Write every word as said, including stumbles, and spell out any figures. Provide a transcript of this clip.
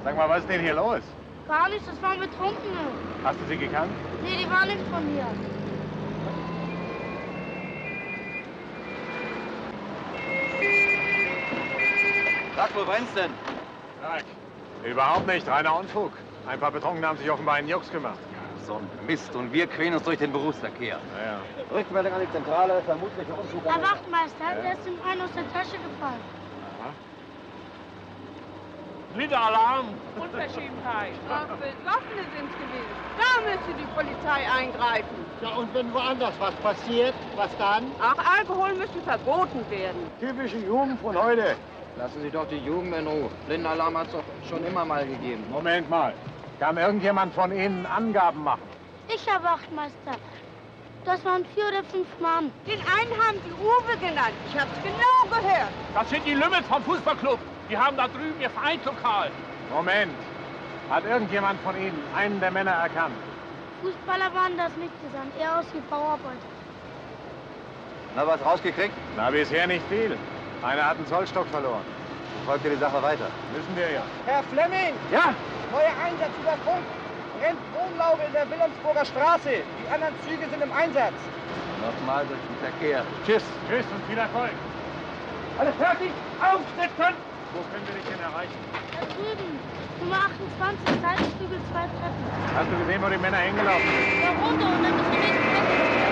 Sag mal, was ist denn hier los? Gar nichts, das waren Betrunkene. Hast du sie gekannt? Nee, die waren nicht von hier. Sag, wo brennst denn? Sag. Überhaupt nicht, reiner Unfug. Ein paar Betrunkene haben sich offenbar einen Jux gemacht. So ein Mist. Und wir quälen uns durch den Berufsverkehr. Naja. Rückmeldung an die Zentrale, vermutlich Unfug. Herr Wachtmeister, ja. Der ist dem einen aus der Tasche gefallen. Wieder Alarm. Unverschämtheit. Ach, Besoffene sind's gewesen. Da müsste die Polizei eingreifen. Ja, und wenn woanders was passiert, was dann? Ach, Alkohol müsste verboten werden. Typische Jugend von heute. Lassen Sie doch die Jugend in Ruhe. Blindenalarm hat's doch schon immer mal gegeben. Moment mal. Kann irgendjemand von Ihnen Angaben machen? Ich, Herr Wachtmeister. Das waren vier oder fünf Mann. Den einen haben Sie Uwe genannt. Ich hab's genau gehört. Das sind die Lümmels vom Fußballclub. Die haben da drüben ihr Vereinslokal. Moment. Hat irgendjemand von Ihnen einen der Männer erkannt? Fußballer waren das nicht gesandt, eher aus wie Bauarbeiter. Na, was rausgekriegt? Na, bisher nicht viel. Einer hat einen Zollstock verloren. Folgt ihr die Sache weiter? Wissen wir ja. Herr Flemming! Ja? Neuer Einsatz über Funk. Brennt Wohnlaube in der Wilhelmsburger Straße. Die anderen Züge sind im Einsatz. Nochmal durch den Verkehr. Tschüss. Tschüss und viel Erfolg. Alles fertig? Aufsitzen! Wo können wir dich denn erreichen? Da drüben. Nummer achtundzwanzig, Seitenflügel, zwei Treppen. Hast du gesehen, wo die Männer hingelaufen sind? Da runter und dann müssen wir den